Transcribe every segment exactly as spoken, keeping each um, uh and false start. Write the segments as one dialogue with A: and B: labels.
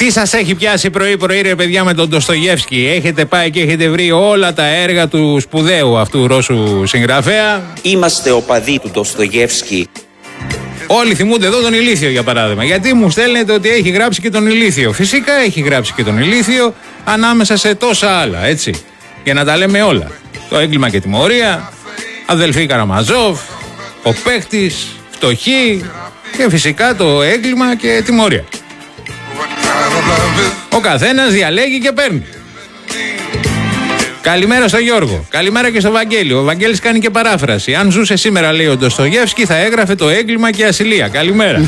A: Τι σας έχει πιάσει πρωί-πρωί, ρε παιδιά, με τον Ντοστογεύσκι? Έχετε πάει και έχετε βρει όλα τα έργα του σπουδαίου αυτού Ρώσου συγγραφέα.
B: Είμαστε οπαδοί του Ντοστογεύσκι.
A: Όλοι θυμούνται εδώ τον Ηλίθιο, για παράδειγμα. Γιατί μου στέλνετε ότι έχει γράψει και τον Ηλίθιο? Φυσικά έχει γράψει και τον Ηλίθιο, ανάμεσα σε τόσα άλλα, έτσι. Για να τα λέμε όλα. Το έγκλημα και τιμωρία, αδελφοί Καραμαζόφ, ο παίχτης, φτωχοί και φυσικά το έγκλημα και τιμωρία. Ο καθένας διαλέγει και παίρνει. Καλημέρα στο Γιώργο. Καλημέρα και στο Βαγγέλη. Ο Βαγγέλης κάνει και παράφραση. Αν ζούσε σήμερα, λέει ο Ντοστογεύσκι, θα έγραφε το έγκλημα και ασυλία. Καλημέρα.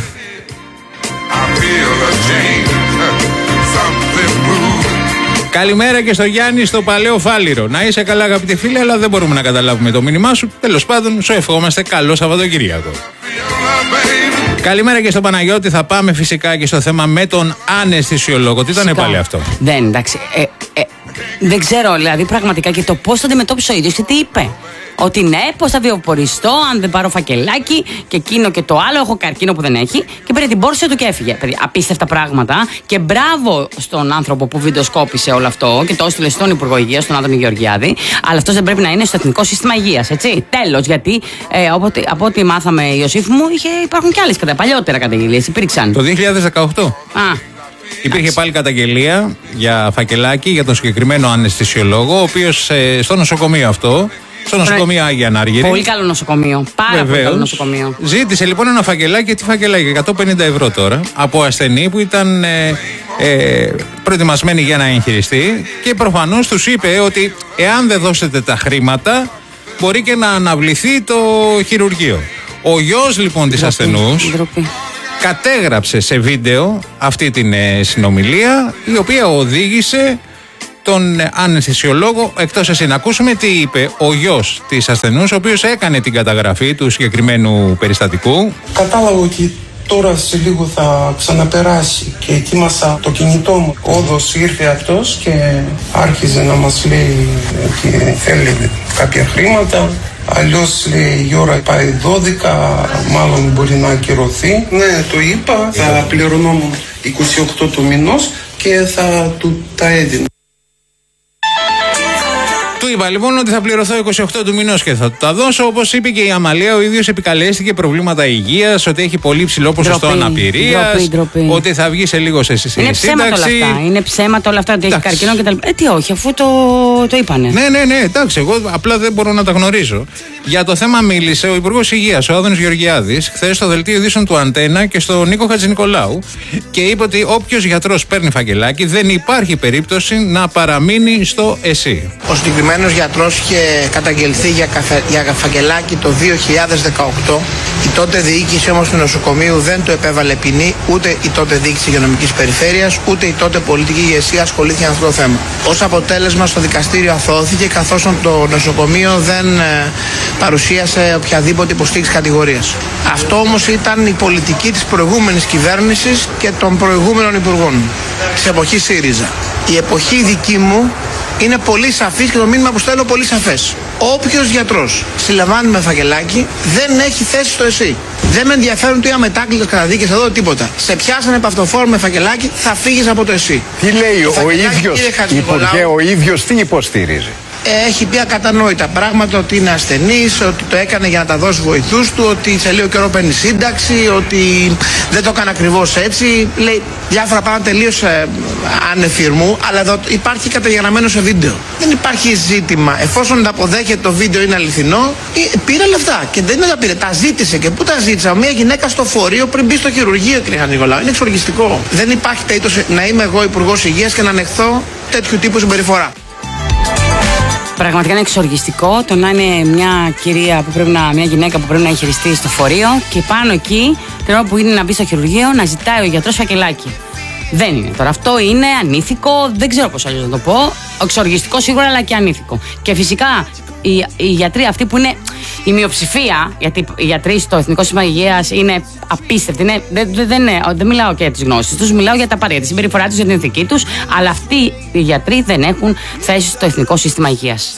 A: Καλημέρα και στο Γιάννη στο Παλαιό Φάληρο. Να είσαι καλά, αγαπητοί φίλοι, αλλά δεν μπορούμε να καταλάβουμε το μήνυμά σου. Τέλος πάντων, σου ευχόμαστε καλό Σαββατοκύριακο. Καλημέρα και στον Παναγιώτη. Θα πάμε φυσικά και στο θέμα με τον αναισθησιολόγο. Τι ήταν πάλι αυτό?
C: Δεν, εντάξει. Ε, ε, δεν ξέρω, δηλαδή πραγματικά και το πώς το αντιμετώπισε ο ίδιος και τι είπε. Ότι ναι, πώς θα βιοποριστώ αν δεν πάρω φακελάκι και εκείνο και το άλλο. Έχω καρκίνο που δεν έχει. Και πήρε την πόρση του και έφυγε. Παιδί, απίστευτα πράγματα. Και μπράβο στον άνθρωπο που βιντεοσκόπησε όλο αυτό και το έστειλε στον Υπουργό Υγείας, τον Άδωνη Γεωργιάδη. Αλλά αυτό δεν πρέπει να είναι στο Εθνικό Σύστημα Υγείας. Έτσι. Τέλος. Γιατί ε, όποτε, από ό,τι μάθαμε, Ιωσήφ μου, είχε, υπάρχουν και άλλες κατά, παλιότερα καταγγελίες. Υπήρξαν.
A: Το δύο χιλιάδες δεκαοκτώ.
C: Α.
A: Υπήρχε Άξι. πάλι καταγγελία για φακελάκι για τον συγκεκριμένο αναισθησιολόγο, ο οποίος ε, στο νοσοκομείο αυτό. Στο νοσοκομείο Άγια Ανάργυρη.
C: Πολύ καλό νοσοκομείο. Πάρα Βεβαίως, πολύ καλό νοσοκομείο.
A: Ζήτησε λοιπόν ένα φακελάκι. Τι φακελάκι? εκατόν πενήντα ευρώ τώρα. Από ασθενή που ήταν ε, ε, προετοιμασμένη για να εγχειριστεί. Και προφανώς τους είπε ότι εάν δεν δώσετε τα χρήματα, μπορεί και να αναβληθεί το χειρουργείο. Ο γιος λοιπόν της ασθενούς κατέγραψε σε βίντεο αυτή την ε, συνομιλία, η οποία οδήγησε τον αναισθησιολόγο εκτός εσύ. Να ακούσουμε τι είπε ο γιος της ασθενούς, ο οποίος έκανε την καταγραφή του συγκεκριμένου περιστατικού.
D: Κατάλαβα ότι τώρα σε λίγο θα ξαναπεράσει και ετοίμασα το κινητό μου. Όντως ήρθε αυτός και άρχιζε να μας λέει ότι θέλει κάποια χρήματα. Αλλιώς λέει η ώρα πάει δώδεκα, μάλλον μπορεί να ακυρωθεί. Ναι, το είπα, θα πληρωνόμουν είκοσι οκτώ του μηνός και θα του τα έδινα.
A: Του είπα λοιπόν ότι θα πληρωθώ είκοσι οκτώ του μηνός και θα του τα δώσω. Όπως είπε και η Αμαλία, ο ίδιος επικαλέστηκε προβλήματα υγείας, ότι έχει πολύ ψηλό ποσοστό αναπηρίας, ότι θα βγει σε λίγο σε σύνταξη.
C: Είναι ψέματα όλα αυτά. Είναι ψέματα όλα αυτά, ότι έχει καρκίνο κτλ. Ε, τι όχι, αφού το, το είπανε.
A: Ναι, ναι, ναι, εντάξει, εγώ απλά δεν μπορώ να τα γνωρίζω. Για το θέμα μίλησε ο Υπουργός Υγείας, ο Άδωνης Γεωργιάδης, χθες στο δελτίο ειδήσεων του Αντένα και στον Νίκο Χατζηνικολάου, και είπε ότι όποιος γιατρός παίρνει φακελάκι δεν υπάρχει περίπτωση να παραμείνει στο ΕΣΥ.
E: Ο συγκεκριμένος γιατρός είχε καταγγελθεί για, καφε, για φακελάκι το δύο χιλιάδες δεκαοκτώ. Η τότε διοίκηση όμως του νοσοκομείου δεν του επέβαλε ποινή, ούτε η τότε διοίκηση υγειονομικής περιφέρειας, ούτε η τότε πολιτική ηγεσία ασχολήθηκε με αυτό το θέμα. Ως αποτέλεσμα, στο δικαστήριο αθώθηκε, καθώς το νοσοκομείο δεν ε, παρουσίασε οποιαδήποτε υποστήριξη κατηγορίας. Αυτό όμως ήταν η πολιτική της προηγούμενης κυβέρνησης και των προηγούμενων υπουργών της εποχής ΣΥΡΙΖΑ. Η εποχή δική μου είναι πολύ σαφής και το μήνυμα που στέλνω πολύ σαφές. Όποιος γιατρός συλλαμβάνει με φακελάκι δεν έχει θέση στο ΕΣΥ. Δεν με ενδιαφέρουν τι αμετάκλητες καταδίκες εδώ, τίποτα. Σε πιάσανε επαυτοφόρο με φακελάκι, θα φύγεις από το ΕΣΥ.
F: Τι λέει ο ίδιος, υπουργέ, ο ίδιος τι υποστηρίζει?
E: Έχει πει ακατανόητα πράγματα, ότι είναι ασθενής, ότι το έκανε για να τα δώσει βοηθούς του, ότι σε λίγο καιρό παίρνει σύνταξη, ότι δεν το έκανε ακριβώς έτσι. Λέει διάφορα πράγματα τελείως ε, ανεφιρμού, αλλά εδώ υπάρχει καταγεγραμμένο σε βίντεο. Δεν υπάρχει ζήτημα. Εφόσον τα αποδέχεται το βίντεο είναι αληθινό, πήρε λεφτά. Και δεν τα πήρε, τα ζήτησε. Και πού τα ζήτησα? Μια γυναίκα στο φορείο πριν μπει στο χειρουργείο, κύριε Χατζηνικολάου. Είναι εξοργιστικό. Δεν υπάρχει περίπτωση να είμαι εγώ Υπουργός Υγείας και να ανεχθώ τέτοιου τύπου συμπεριφορά.
C: Πραγματικά είναι εξοργιστικό το να είναι μια κυρία που πρέπει να, μια γυναίκα που πρέπει να εγχειριστεί στο φορείο και πάνω εκεί, την ώρα που είναι να μπει στο χειρουργείο, να ζητάει ο γιατρός φακελάκι. Δεν είναι τώρα. Αυτό είναι ανήθικο, δεν ξέρω πώς αλλιώς να το πω. Εξοργιστικό σίγουρα, αλλά και ανήθικο. Και φυσικά οι, οι γιατροί αυτοί που είναι η μειοψηφία, γιατί οι γιατροί στο Εθνικό Σύστημα Υγείας είναι απίστευτοι. Είναι, δεν, δεν, δεν, δεν μιλάω και για τις γνώσεις τους, μιλάω για τα απαραίτητα, τη συμπεριφορά τους, για την ηθική τους, αλλά αυτοί οι γιατροί δεν έχουν θέση στο Εθνικό Σύστημα Υγείας.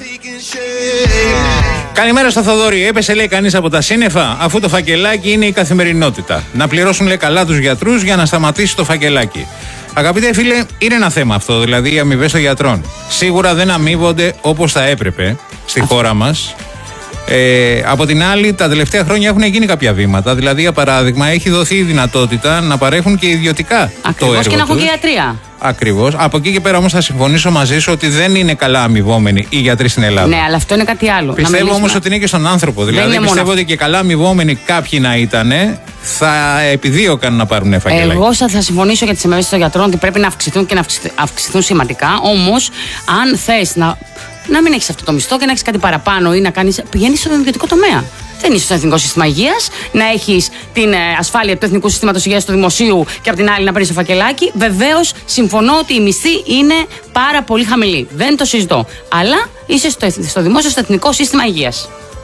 A: Καλημέρα στο Θοδωρή. Έπεσε, λέει, κανείς από τα σύννεφα, αφού το φακελάκι είναι η καθημερινότητα. Να πληρώσουν, λέει, καλά τους γιατρούς για να σταματήσει το φακελάκι. Αγαπητέ φίλε, είναι ένα θέμα αυτό, δηλαδή οι αμοιβές των γιατρών. Σίγουρα δεν αμείβονται όπως θα έπρεπε στη χώρα μας. Ε, από την άλλη, τα τελευταία χρόνια έχουν γίνει κάποια βήματα. Δηλαδή, για παράδειγμα, έχει δοθεί η δυνατότητα να παρέχουν και ιδιωτικά
C: Ακριβώς,
A: το έργο
C: και να έχουν
A: τους.
C: και ιατρία.
A: Ακριβώς. Από εκεί και πέρα όμως θα συμφωνήσω μαζί σου ότι δεν είναι καλά αμοιβόμενοι οι γιατροί στην Ελλάδα.
C: Ναι, αλλά αυτό είναι κάτι άλλο.
A: Πιστεύω όμως ότι είναι και στον άνθρωπο. Δηλαδή, πιστεύω ότι και καλά αμοιβόμενοι κάποιοι να ήταν, θα επιδίωκαν να πάρουν εφαγγελάκια.
C: Εγώ θα συμφωνήσω για τις αμοιβές των γιατρών ότι πρέπει να αυξηθούν και να αυξηθούν σημαντικά. Όμως, αν θες να, να μην έχεις αυτό το μισθό και να έχεις κάτι παραπάνω ή να κάνεις. Πηγαίνεις στον ιδιωτικό τομέα. Δεν είσαι στο Εθνικό Σύστημα Υγείας, να έχεις την ασφάλεια του Εθνικού Συστήματος Υγείας του Δημοσίου και από την άλλη να παίρνεις το φακελάκι. Βεβαίως, συμφωνώ ότι η μισθή είναι πάρα πολύ χαμηλή. Δεν το συζητώ. Αλλά είσαι στο, στο Δημόσιο, στο Εθνικό Σύστημα Υγείας.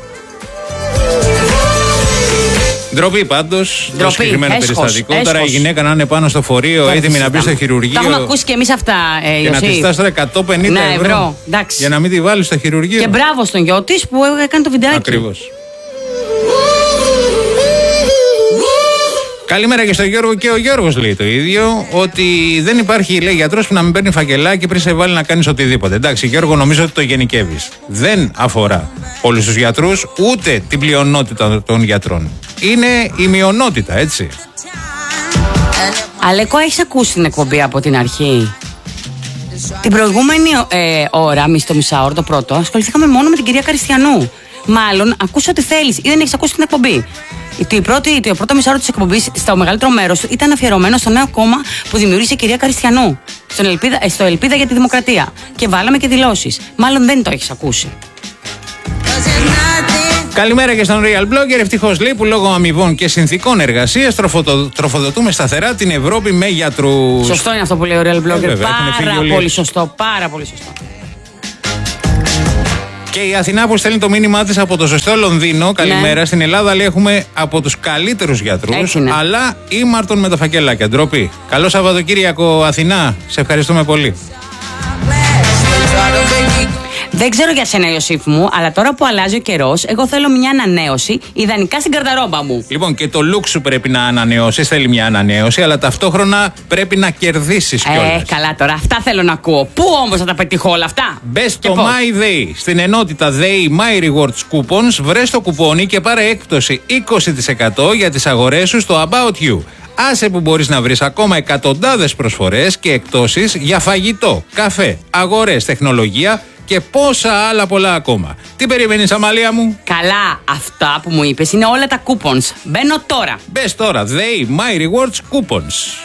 A: Ντροπή πάντως το συγκεκριμένο
C: έσχος,
A: περιστατικό.
C: έσχος.
A: Τώρα η γυναίκα να είναι πάνω στο φορείο, έτοιμη να μπει στο χειρουργείο.
C: Τα έχουμε ακούσει και εμείς αυτά, ε,
A: και
C: Ιωσήφ.
A: να τη στάσει τώρα εκατόν πενήντα
C: ναι,
A: ευρώ.
C: ευρώ. Για
A: να μην τη βάλει στο χειρουργείο.
C: Και μπράβο στον γιο της που έκανε το βιντεάκι.
A: Ακριβώς. Καλημέρα και στον Γιώργο, και ο Γιώργος λέει το ίδιο, ότι δεν υπάρχει, λέει, γιατρός που να μην παίρνει φακελάκι πριν σε βάλει να κάνεις οτιδήποτε. Εντάξει, Γιώργο, νομίζω ότι το γενικεύεις. Δεν αφορά όλους τους γιατρούς, ούτε την πλειονότητα των γιατρών. Είναι η μειονότητα, έτσι.
C: Αλέκο, έχεις ακούσει την εκπομπή από την αρχή? Την προηγούμενη ε, ώρα, μισό μισάωρο, το πρώτο, ασχοληθήκαμε μόνο με την κυρία Καριστιανού. Μάλλον, ακούσε ό,τι θέλεις ή δεν έχεις ακούσει την εκπομπή. Το πρώτο, το πρώτο μισάωρο της εκπομπής, στο μεγαλύτερο μέρος του, ήταν αφιερωμένο στο νέο κόμμα που δημιούργησε η κυρία Καριστιανού. Στον Ελπίδα, στο Ελπίδα για τη Δημοκρατία. Και βάλαμε και δηλώσεις. Μάλλον δεν το έχεις ακούσει.
A: Καλημέρα και στον Real Blogger. Ευτυχώς, λέει, που λόγω αμοιβών και συνθήκων εργασίας τροφοδο, τροφοδοτούμε σταθερά την Ευρώπη με γιατρούς.
C: Σωστό είναι αυτό που λέει ο Real Blogger.
A: Ε, βέβαια,
C: πάρα πολύ σωστό. Πάρα πολύ σωστό.
A: Και η Αθηνά που στέλνει το μήνυμά της από το ζεστό Λονδίνο. Καλημέρα. Ναι. Στην Ελλάδα, λέει, έχουμε από τους καλύτερους γιατρούς. Αλλά ήμαρτον με τα φακελάκια. Ντροπή. Καλό Σαββατοκύριακο, Αθηνά. Σε ευχαριστούμε πολύ.
C: Δεν ξέρω για σένα, Ιωσήφ μου, αλλά τώρα που αλλάζει ο καιρός, εγώ θέλω μια ανανέωση, ιδανικά στην καρδαρόμπα μου.
A: Λοιπόν, και το look σου πρέπει να ανανεώσεις, θέλει μια ανανέωση, αλλά ταυτόχρονα πρέπει να κερδίσεις κιόλας.
C: Ε, καλά τώρα, αυτά θέλω να ακούω. Πού όμως θα τα πετύχω όλα αυτά?
A: Μπες στο My Day, στην ενότητα Day My Rewards Coupons, βρες το κουπόνι και πάρε έκπτωση είκοσι τοις εκατό για τις αγορές σου στο About You. Άσε που μπορείς να βρεις ακόμα εκατοντάδες προσφορές και εκπτώσεις για φαγητό, καφέ, αγορές, τεχνολογία και πόσα άλλα πολλά ακόμα. Τι περιμένεις, Αμαλία μου?
C: Καλά, αυτά που μου είπες είναι όλα τα coupons. Μπαίνω τώρα.
A: Μπες τώρα, They My Rewards Coupons.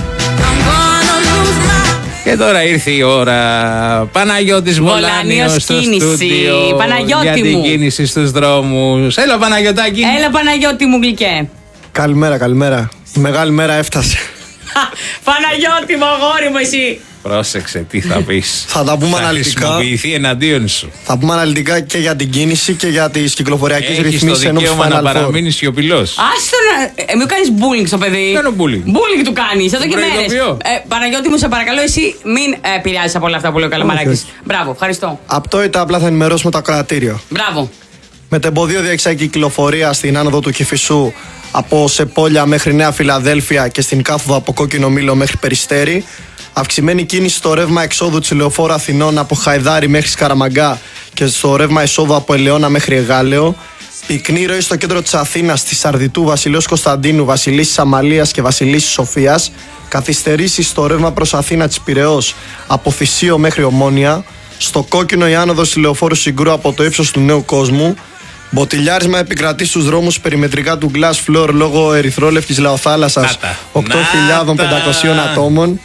A: Και τώρα ήρθε η ώρα. Παναγιώτης Βολάνιος στο στούντιο.
C: Παναγιώτη
A: για την
C: μου.
A: κίνηση στους δρόμους. Έλα, Παναγιωτάκη.
C: Έλα, Παναγιώτη μου γλυκέ.
G: Καλημέρα, καλημέρα. Η μεγάλη μέρα έφτασε.
C: Παναγιώτη μου, αγόρι μου, εσύ.
A: Πρόσεξε, τι θα πεις.
G: Θα τα πούμε
A: θα
G: αναλυτικά.
A: Θα χρησιμοποιηθεί εναντίον σου.
G: Θα πούμε αναλυτικά και για την κίνηση και για τις κυκλοφοριακές ρυθμίσεις.
A: Έχεις το δικαίωμα να παραμείνεις σιωπηλός.
C: Άστο να. Ε, μου κάνεις bullying στο παιδί.
A: Κάνω bullying.
C: Bullying του κάνεις εδώ και μέρες. Ε, Παναγιώτη μου, σε παρακαλώ, εσύ μην ε, επηρεάζεις από όλα αυτά που λέει ο Καλαμαράκης. Μπράβο, ευχαριστώ.
G: Απτόητα, απλά θα ενημερώσουμε το ακροατήριο.
C: Μπράβο.
G: Μετεμποδίο διεξάγει κυκλοφορία στην άνοδο του Κηφισού από Σεπόλια μέχρι Νέα Φιλαδέλφια και στην κάθοδο από Κόκκινο Μήλο μέχρι Περιστέρι. Αυξημένη κίνηση στο ρεύμα εξόδου της Λεωφόρου Αθηνών από Χαϊδάρι μέχρι Σκαραμαγκά και στο ρεύμα εισόδου από Ελαιώνα μέχρι Εγάλεο. Πυκνή ροή στο κέντρο της Αθήνας, στη Σαρδιτού, Βασιλέως Κωνσταντίνου, Βασιλίσσης Αμαλίας και Βασιλίσσης Σοφίας. Καθυστερήσεις στο ρεύμα προς Αθήνα της Πειραιώς από Θησίο μέχρι Ομόνια. Στο Κόκκινο η άνοδος της Λεωφόρου Συγκρού από το ύψος του Νέου Κόσμου. Μποτιλιάρισμα επικρατεί στους δρόμους περιμετρικά του Glass Floor λόγω ερυθρόλευκης λαοθάλασσας οκτώ χιλιάδες πεντακόσιων ατόμων.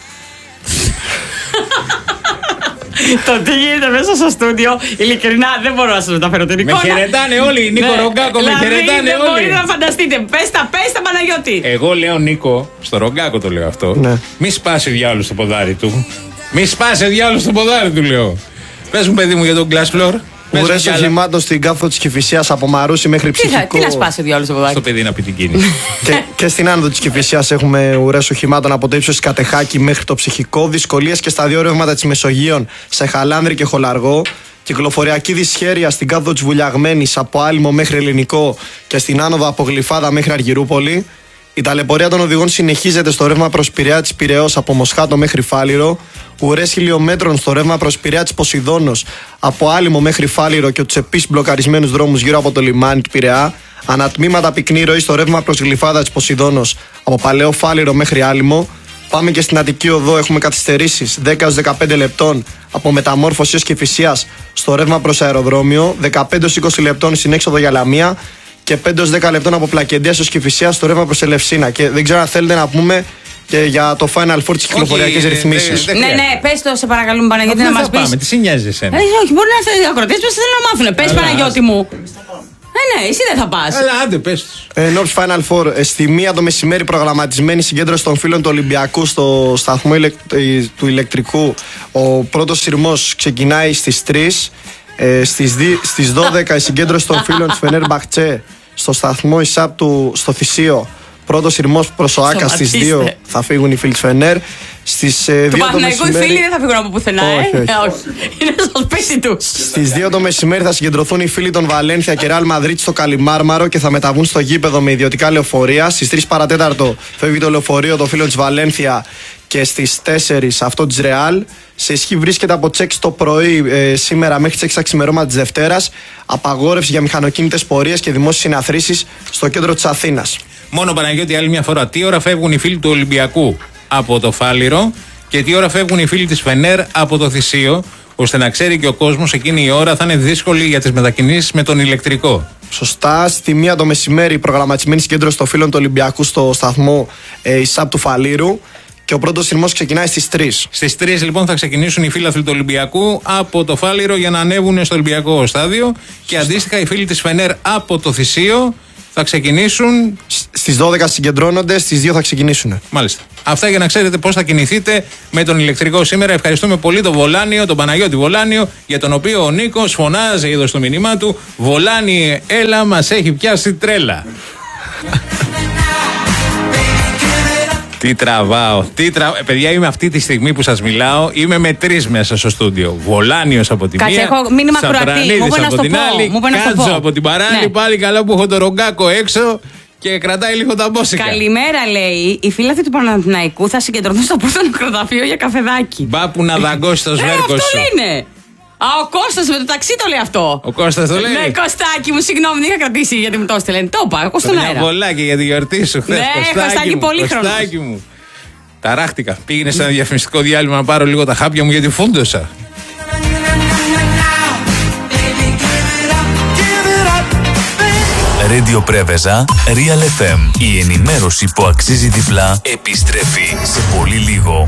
C: Το τι γίνεται μέσα στο στούντιο, ειλικρινά δεν μπορώ να σας μεταφέρω την εικόνα.
A: Με χαιρετάνε όλοι, Νίκο ναι. Ρογκάκο, με χαιρετάνε
C: δεν
A: όλοι.
C: Μπορείτε να φανταστείτε, πες τα, πες τα, Παναγιώτη.
A: Εγώ λέω, Νίκο, στο Ρογκάκο το λέω αυτό, ναι. Μη σπάσει διάολο στο ποδάρι του. Μη σπάσει διάολο στο ποδάρι του, λέω. Πες μου, παιδί μου, για τον Glass Floor.
G: Ουρές οχημάτων στην κάθοδο της Κηφισίας από Μαρούσι μέχρι Ψυχικό.
C: Τι να σπάσει διάολο στο ποδάρι.
A: Στο παιδί να πει την κίνηση.
G: και, και στην άνοδο της Κηφισίας έχουμε ουρές οχημάτων από το ύψος της Κατεχάκη μέχρι το Ψυχικό. Δυσκολίες και στα δύο ρεύματα της Μεσογείων σε Χαλάνδρη και Χολαργό. Κυκλοφοριακή δυσχέρεια στην κάθοδο της Βουλιαγμένης από Άλυμο μέχρι Ελληνικό και στην άνοδο από Γλυφάδα μέχρι Αργυρούπολη. Η ταλαιπωρία των οδηγών συνεχίζεται στο ρεύμα προς Πειραιά της Πειραιώς από Μοσχάτο μέχρι Φάληρο. Ουρές χιλιόμετρων στο ρεύμα προς Πειραιά της Ποσειδώνος από Άλυμο μέχρι Φάληρο και τους επίσης μπλοκαρισμένους δρόμους γύρω από το λιμάνι του Πειραιά. Ανατμήματα πυκνή ροή στο ρεύμα προς Γλυφάδα της Ποσειδώνος από Παλαιό Φάληρο μέχρι Άλυμο. Πάμε και στην Αττική Οδό. Έχουμε καθυστερήσεις δέκα έως δεκαπέντε λεπτών από Μεταμόρφωση έως Κηφισίας στο ρεύμα προς αεροδρόμιο. δεκαπέντε έως είκοσι λεπτών στην έξοδο για Λαμία. Και πέντε έως δέκα λεπτών από Πλακεντίας έως Κηφισίας στο ρεύμα προς Ελευσίνα. Και δεν ξέρω αν θέλετε να πούμε και για το Final Four της κυκλοφοριακής ρυθμίσεως.
C: Ναι, ναι, πες το σε παρακαλούμε Παναγιώτη να μας πεις.
A: Πάμε, τι σε νοιάζει εσένα.
C: Ε, όχι, μπορεί να θέλει ακροτές, πες θέλουν να μάθουν. Πες Παναγιώτη μου. Ε, ναι, εσύ δεν θα πας.
A: Έλα, άντε, πες τους.
G: Εν ώψη Final Four, στη μία το μεσημέρι προγραμματισμένη συγκέντρωση των φίλων του Ολυμπιακού στο σταθμό ηλεκ... του ηλεκτρικού. Ο πρώτος σειρμός ξεκινάει στις τρεις. Ε, στις, δι... στις δώδεκα η συγκέντρωση των φίλων της Φενέρμπαχτσε στο σταθμό ΙΣΑΠ του στο Θησίο. Πρώτος σειρμός προς ο Άκα στις δύο θα φύγουν οι φίλοι της Φενέρ. Στις ε,
C: του
G: δύο το
C: μεσημέρι. Οι φίλοι δεν θα φύγουν από πουθενά,
G: όχι,
C: ε.
G: όχι.
C: όχι. Είναι στο σπίτι τους.
G: Στις δύο το μεσημέρι θα συγκεντρωθούν οι φίλοι των Βαλένθια και Ρεάλ Μαδρίτη στο Καλιμάρμαρο και θα μεταβούν στο γήπεδο με ιδιωτικά λεωφορεία. Στις τρεις παρατέταρτο φεύγει το λεωφορείο των φίλων της Βαλένθια και στις τέσσερις αυτό της Ρεάλ. Σε ισχύ βρίσκεται από τις έξι το πρωί ε, σήμερα μέχρι τις έξι τα ξημερώματα της Δευτέρας απαγόρευση για μηχανοκίνητες πορείες και δημόσιες συναθρήσεις στο κέντρο της Αθήνας.
A: Μόνο Παναγιώτη, άλλη μια φορά, τι ώρα φεύγουν οι φίλοι του Ολυμπιακού από το Φάληρο και τι ώρα φεύγουν οι φίλοι της Φενέρ από το Θησίο, ώστε να ξέρει και ο κόσμος εκείνη η ώρα θα είναι δύσκολη για τις μετακινήσεις με τον ηλεκτρικό.
G: Σωστά, στη μία το μεσημέρι προγραμματισμένη συγκέντρωση των φίλων του Ολυμπιακού στο σταθμό ε, ΙΣΑΠ του Φαλήρου. Και ο πρώτος σειρμός ξεκινάει στις τρεις.
A: Στις τρεις λοιπόν θα ξεκινήσουν οι φίλαθλοι του Ολυμπιακού από το Φάληρο για να ανέβουν στο Ολυμπιακό στάδιο. Και αντίστοιχα οι φίλοι της Φενέρ από το Θησίο θα ξεκινήσουν.
G: Στις δώδεκα συγκεντρώνονται, στις δύο θα ξεκινήσουν.
A: Μάλιστα. Αυτά για να ξέρετε πώς θα κινηθείτε με τον ηλεκτρικό σήμερα. Ευχαριστούμε πολύ τον Βολάνιο, τον Παναγιώτη Βολάνιο, για τον οποίο ο Νίκος φωνάζει εδώ στο μήνυμά του: Βολάνι, έλα, μας έχει πιάσει τρέλα. Τι τραβάω, τι τραβάω. Ε, παιδιά, είμαι αυτή τη στιγμή που σας μιλάω, είμαι με τρεις μέσα στο στούντιο. Βολάνιος από τη
C: Κάτσε,
A: μία,
C: έχω μήνυμα Κροατή, μου
A: από την άλλη, Κάτσο από την παράλληλη, ναι. Πάλι καλά που έχω τον Ρογκάκο έξω και κρατάει λίγο τα μπόσικα.
C: Καλημέρα, λέει. Οι φίλαθλοι του Παναθηναϊκού θα συγκεντρωθούν στο πρώτο νεκροταφείο για καφεδάκι.
A: Μπα που να δαγκώσει το σβέρκο σου.
C: Αυτό είναι. Α, ο Κώστας με το ταξί το λέει αυτό.
A: Ο Κώστας το λέει.
C: Ναι, Κωστάκι μου, συγγνώμη, δεν είχα κρατήσει γιατί μου το έστειλε. Το είπα, εγώ στον αέρα.
A: Ένα βολάκι για τη γιορτή σου χθες.
C: Ναι, Κωστάκι, πολύ χρόνο.
A: Κωστάκι μου. Ταράχτηκα. Πήγαινε σε ένα διαφημιστικό διάλειμμα να πάρω λίγο τα χάπια μου γιατί φούντωσα.
H: Radio Πρέβεζα, Real εφ εμ. Η ενημέρωση που αξίζει διπλά επιστρέφει σε πολύ λίγο.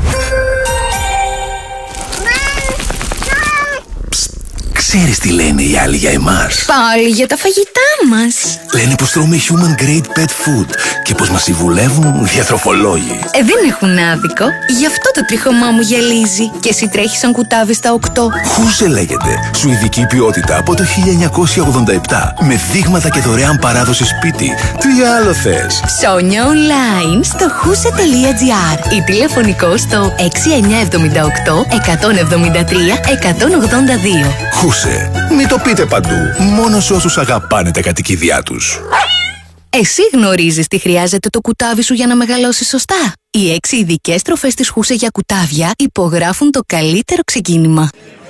H: Ξέρεις τι λένε οι άλλοι για εμάς?
I: Πάλι για τα φαγητά μας.
H: Λένε πως τρώμε human grade pet food και πως μας συμβουλεύουν διατροφολόγοι.
I: Ε, δεν έχουν άδικο. Γι' αυτό το τρίχωμά μου γυαλίζει. Και εσύ τρέχεις σαν κουτάβι στα οκτώ.
H: Χούσε λέγεται. Σουηδική ποιότητα από το χίλια εννιακόσια ογδόντα επτά. Με δείγματα και δωρεάν παράδοση σπίτι. Τι άλλο θες?
I: Ψώνια online στο χούσε τελεία τζι άρ ή τηλεφωνικό στο έξι εννιά επτά οκτώ εκατόν εβδομήντα τρία εκατόν ογδόντα δύο.
H: Χούσε. Μην το πείτε παντού. Μόνο σε όσους αγαπάνε τα κατοικίδια τους.
I: Εσύ γνωρίζεις τι χρειάζεται το κουτάβι σου για να μεγαλώσει σωστά. Οι έξι ειδικές τροφές της Χούσε για κουτάβια υπογράφουν το καλύτερο ξεκίνημα.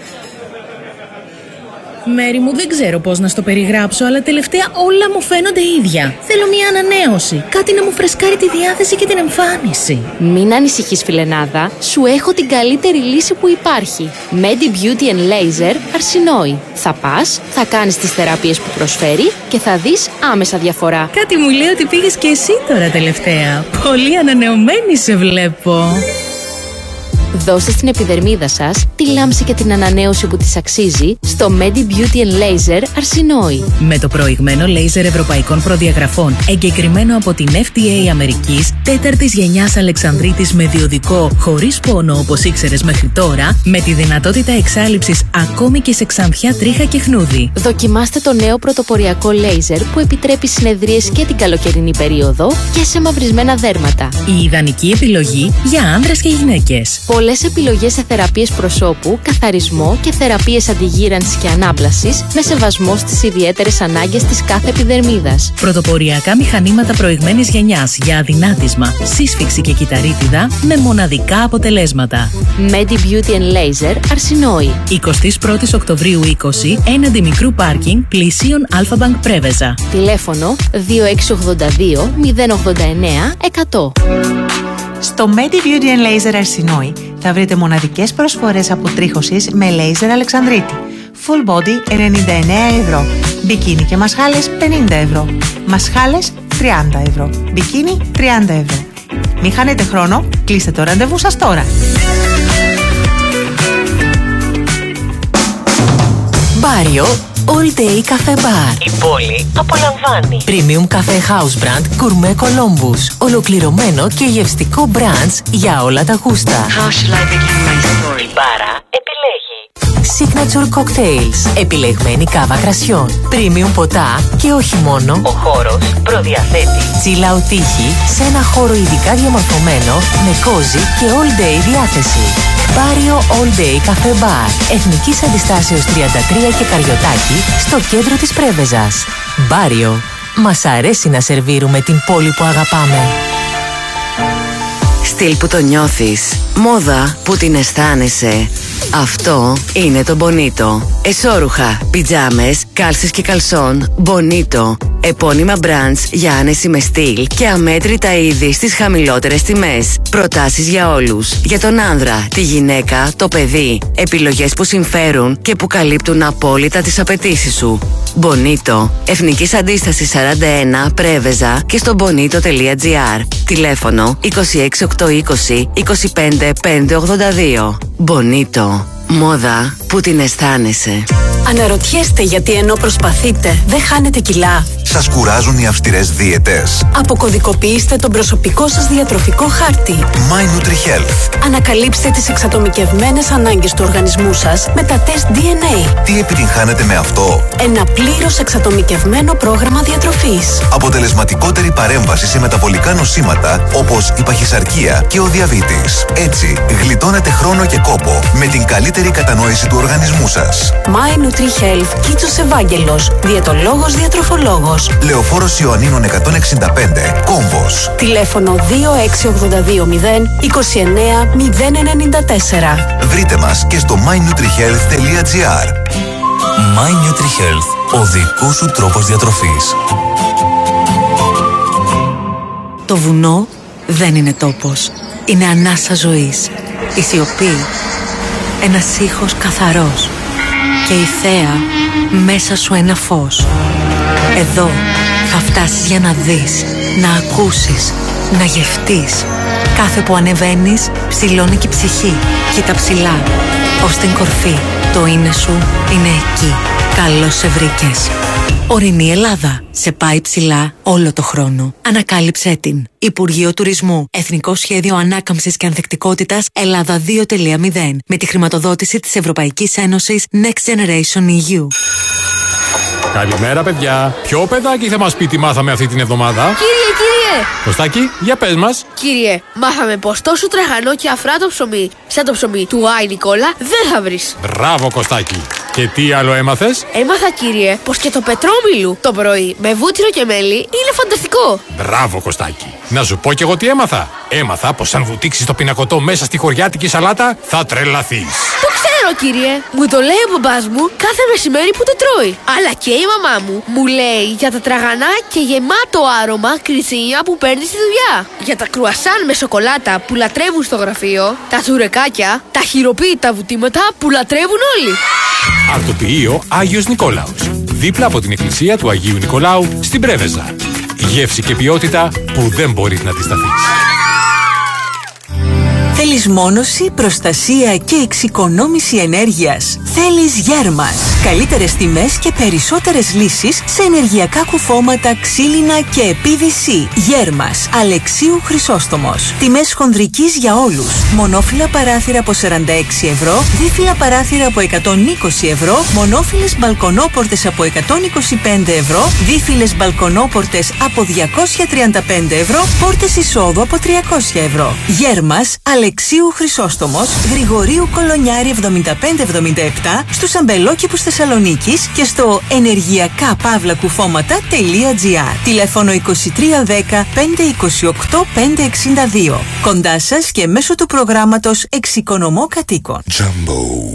J: Μέρη μου, δεν ξέρω πώς να στο περιγράψω, αλλά τελευταία όλα μου φαίνονται ίδια. Θέλω μια ανανέωση. Κάτι να μου φρεσκάρει τη διάθεση και την εμφάνιση.
K: Μην ανησυχείς, φιλενάδα. Σου έχω την καλύτερη λύση που υπάρχει. Medi Beauty and Laser Αρσινόη. Θα πας, θα κάνεις τις θεραπείες που προσφέρει και θα δεις άμεσα διαφορά.
J: Κάτι μου λέει ότι πήγες και εσύ τώρα τελευταία. Πολύ ανανεωμένη σε βλέπω.
K: Δώστε στην επιδερμίδα σας τη λάμψη και την ανανέωση που της αξίζει στο Medi Beauty and Laser Αρσινόη.
J: Με το προηγμένο λέιζερ ευρωπαϊκών προδιαγραφών, εγκεκριμένο από την εφ ντι έι Αμερικής, τέταρτης γενιάς Αλεξανδρίτης με διοδικό, χωρίς πόνο όπως ήξερες μέχρι τώρα, με τη δυνατότητα εξάλειψης ακόμη και σε ξανθιά τρίχα και χνούδι.
K: Δοκιμάστε το νέο πρωτοποριακό λέιζερ που επιτρέπει συνεδρίες και την καλοκαιρινή περίοδο και σε μαυρισμένα δέρματα.
J: Η ιδανική επιλογή για άνδρες και γυναίκες.
K: Πολλές επιλογές σε θεραπείες προσώπου, καθαρισμό και θεραπείες αντιγύρανσης και ανάπλασης με σεβασμό στις ιδιαίτερες ανάγκες της κάθε επιδερμίδας.
J: Πρωτοποριακά μηχανήματα προηγμένης γενιάς για αδυνάτισμα, σύσφυξη και κυταρίτιδα με μοναδικά αποτελέσματα.
K: Medi Beauty and Laser Αρσινόη.
J: εικοστή πρώτη Οκτωβρίου είκοσι, έναντι μικρού πάρκινγκ, πλησίον Alpha Bank Πρέβεζα.
K: Τηλέφωνο δύο έξι ογδόντα δύο μηδέν ογδόντα εννέα εκατό.
L: Στο Medi Beauty and Laser Αρσινόη θα βρείτε μοναδικές προσφορές αποτρίχωσης με λέιζερ Αλεξανδρίτη. Full body ενενήντα εννέα ευρώ. Μπικίνι και μασχάλες πενήντα ευρώ. Μασχάλες τριάντα ευρώ. Μπικίνι τριάντα ευρώ. Μην χάνετε χρόνο, κλείστε το ραντεβού σας τώρα.
M: Μπάριο All Day Cafe Bar. Η πόλη απολαμβάνει. Premium Cafe House Brand Gourmet Columbus. Ολοκληρωμένο και γευστικό branch για όλα τα γούστα. How shall I begin my story? Η μπάρα επιλέγει. Signature Cocktails. Επιλεγμένη κάβα κρασιών. Premium ποτά και όχι μόνο. Ο χώρος προδιαθέτει chill out τύχη σε ένα χώρο ειδικά διαμορφωμένο με cozy και all day διάθεση. Μπάριο All Day Cafe Bar. Εθνικής Αντιστάσεως τριάντα τρία και Καριωτάκη στο κέντρο της Πρέβεζας. Μπάριο. Μας αρέσει να σερβίρουμε την πόλη που αγαπάμε. Στυλ που το νιώθεις. Μόδα που την αισθάνεσαι. Αυτό είναι το Bonito. Εσώρουχα, πιτζάμες, κάλσες και καλσόν. Bonito. Επώνυμα brands για άνεση με στυλ και αμέτρητα είδη στις χαμηλότερες τιμές. Προτάσεις για όλους. Για τον άνδρα, τη γυναίκα, το παιδί. Επιλογές που συμφέρουν και που καλύπτουν απόλυτα τις απαιτήσεις σου. Bonito. Εθνικής Αντίστασης σαράντα ένα, Πρέβεζα και στο bonito τελεία gr. Τηλέφωνο είκοσι έξι οκτακόσια είκοσι είκοσι πέντε πεντακόσια ογδόντα δύο. Bonito. Μόδα που την αισθάνεσαι.
N: Αναρωτιέστε γιατί ενώ προσπαθείτε δεν χάνετε κιλά.
O: Σας κουράζουν οι αυστηρές δίαιτες?
N: Αποκωδικοποιήστε τον προσωπικό σας διατροφικό χάρτη.
O: My NutriHealth.
N: Ανακαλύψτε τις εξατομικευμένες ανάγκες του οργανισμού σας με τα τεστ ντι εν έι.
O: Τι επιτυγχάνετε με αυτό?
N: Ένα πλήρως εξατομικευμένο πρόγραμμα διατροφής.
O: Αποτελεσματικότερη παρέμβαση σε μεταβολικά νοσήματα όπως η παχυσαρκία και ο διαβήτης. Έτσι, γλιτώνετε χρόνο και κόπο με την καλύτερη κατανόηση του οργανισμού σας.
N: My NutriHealth, Κίτσος Ευάγγελος, διαιτολόγος, διατροφολόγος.
O: Λεωφόρος Ιωαννίνων εκατόν εξήντα πέντε, Κόμβος.
N: Τηλέφωνο δύο έξι ογδόντα δύο μηδέν είκοσι εννέα μηδέν ενενήντα τέσσερα.
O: Βρείτε μας και στο my nutrihealth τελεία gr. My NutriHealth, ο δικός σου τρόπος διατροφής.
P: Το βουνό δεν είναι τόπος. Είναι ανάσα ζωής. Η σιωπή, ένας ήχος καθαρός. Και η θέα μέσα σου ένα φως. Εδώ θα φτάσεις για να δεις, να ακούσεις, να γευτείς. Κάθε που ανεβαίνεις ψηλώνει και η ψυχή. Κοίτα ψηλά, ως την κορφή. Το είναι σου είναι εκεί. Καλώς σε βρήκες. Ορεινή Ελλάδα. Σε πάει ψηλά όλο το χρόνο. Ανακάλυψέ την. Υπουργείο Τουρισμού. Εθνικό Σχέδιο Ανάκαμψης και Ανθεκτικότητας Ελλάδα δύο τελεία μηδέν. Με τη χρηματοδότηση της Ευρωπαϊκής Ένωσης Next Generation ι γιου.
Q: Καλημέρα, παιδιά. Ποιο παιδάκι θα μας πει τι μάθαμε αυτή την εβδομάδα?
R: Κύριε, κύριε!
Q: Κωστάκη, για πες μας.
R: Κύριε, μάθαμε πως τόσο τραγανό και αφράτο ψωμί, σαν το ψωμί του Άι Νικόλα, δεν θα βρεις.
Q: Μπράβο, Κωστάκη. Και τι άλλο έμαθες?
R: Έμαθα, κύριε, πως και το πετρόμιλου το πρωί με βούτυρο και μέλι είναι φανταστικό.
Q: Μπράβο, Κωστάκη. Να σου πω κι εγώ τι έμαθα. Έμαθα πως αν βουτήξεις το πινακωτό μέσα στη χωριάτικη σαλάτα θα τρελαθείς.
R: Το ξέρω, κύριε. Μου το λέει ο μπαμπάς μου κάθε μεσημέρι που το τρώει. Αλλά και η μαμά μου μου λέει για τα τραγανά και γεμάτο άρωμα κριτσίνια που παίρνει στη δουλειά. Για τα κρουασάν με σοκολάτα που λατρεύουν στο γραφείο. Τα τσουρεκάκια, τα χειροποίητα βουτήματα που λατρεύουν όλοι.
Q: Αρτοποιείο Άγιος Νικόλαος. Δίπλα από την εκκλησία του Αγίου Νικολάου στην Πρέβεζα. Γεύση και ποιότητα που δεν μπορείς να αντισταθείς.
M: Θέλεις μόνωση, προστασία και εξοικονόμηση ενέργειας? Θέλεις Γέρμας. Καλύτερες τιμές και περισσότερες λύσεις σε ενεργειακά κουφώματα, ξύλινα και πι βι σι. Γέρμας. Αλεξίου Χρυσόστομος. Τιμές χονδρικής για όλους. Μονόφυλλα παράθυρα από σαράντα έξι ευρώ, δίφυλλα παράθυρα από εκατόν είκοσι ευρώ, μονόφυλλες μπαλκονόπορτες από εκατόν είκοσι πέντε ευρώ, δίφυλλες μπαλκονόπορτες από διακόσια τριάντα πέντε ευρώ, πόρτες εισόδου από τριακόσια ευρώ. Γέρμας. Αλεξίου
S: Αλεξίου Χρυσόστομος, Γρηγορίου Κολονιάρη εβδομήντα πέντε εβδομήντα επτά, στους αμπελόκηπους Θεσσαλονίκης και στο ενεργειακά παύλα κουφώματα τελεία τζι άρ. Τηλέφωνο είκοσι τρία δέκα πέντε είκοσι οκτώ πέντε εξήντα δύο. Κοντά σας και μέσω του προγράμματος Εξοικονομώ Κατοίκων.
H: Jumbo.